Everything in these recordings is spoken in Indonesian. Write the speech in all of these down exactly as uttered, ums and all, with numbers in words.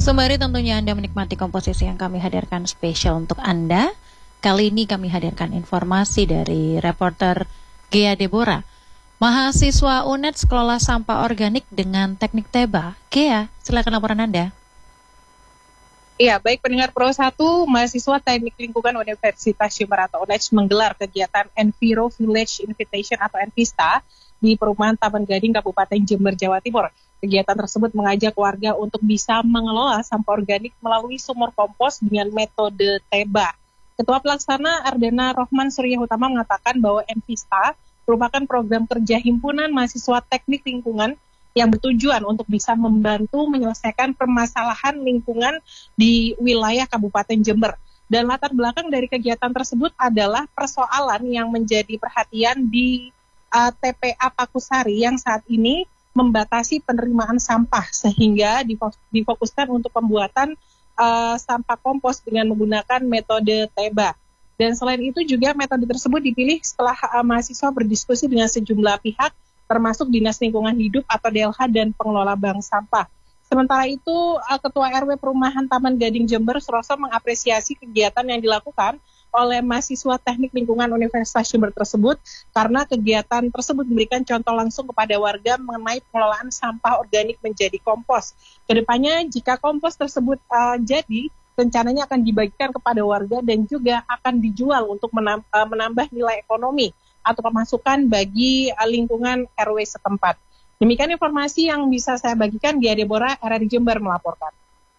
Sembari tentunya Anda menikmati komposisi yang kami hadirkan spesial untuk Anda. Kali ini kami hadirkan informasi dari reporter Ghea Deborah, mahasiswa U N E D Kelola Sampah Organik dengan Teknik Teba. Ghea, silakan laporan Anda. Iya, baik pendengar Pro satu, mahasiswa Teknik Lingkungan Universitas Jember atau U N E D menggelar kegiatan Enviro Village Invitation atau Envista di perumahan Taman Gading, Kabupaten Jember, Jawa Timur. Kegiatan tersebut mengajak warga untuk bisa mengelola sampah organik melalui sumur kompos dengan metode Teba. Ketua Pelaksana Ardana Rohman Surya Utama mengatakan bahwa Envista merupakan program kerja himpunan mahasiswa teknik lingkungan yang bertujuan untuk bisa membantu menyelesaikan permasalahan lingkungan di wilayah Kabupaten Jember. Dan latar belakang dari kegiatan tersebut adalah persoalan yang menjadi perhatian di uh, T P A Pakusari yang saat ini membatasi penerimaan sampah sehingga difokuskan untuk pembuatan uh, sampah kompos dengan menggunakan metode Teba. Dan selain itu juga metode tersebut dipilih setelah uh, mahasiswa berdiskusi dengan sejumlah pihak termasuk Dinas Lingkungan Hidup atau D L H dan pengelola bank sampah. Sementara itu uh, Ketua R W Perumahan Taman Gading Jember Suroso mengapresiasi kegiatan yang dilakukan oleh mahasiswa Teknik Lingkungan Universitas Jember tersebut karena kegiatan tersebut memberikan contoh langsung kepada warga mengenai pengelolaan sampah organik menjadi kompos. Kedepannya jika kompos tersebut uh, jadi, rencananya akan dibagikan kepada warga dan juga akan dijual untuk menam, uh, menambah nilai ekonomi atau pemasukan bagi uh, lingkungan R W setempat. Demikian informasi yang bisa saya bagikan. Ghea Deborah, R R I Jember melaporkan.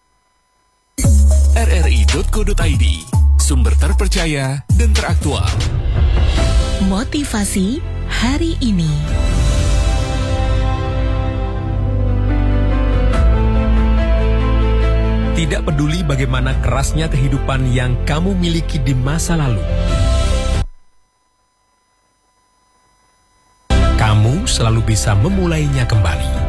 r r i dot co dot i d, sumber terpercaya dan teraktual. Motivasi hari ini. Tidak peduli bagaimana kerasnya kehidupan yang kamu miliki di masa lalu, kamu selalu bisa memulainya kembali.